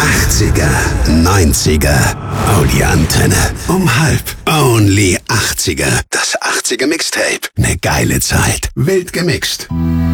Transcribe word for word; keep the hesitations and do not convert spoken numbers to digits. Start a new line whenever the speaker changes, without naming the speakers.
achtziger, neunziger. Oh, die Antenne. Um halb. Only achtziger. Das achtziger Mixtape. Ne geile Zeit. Wild gemixt.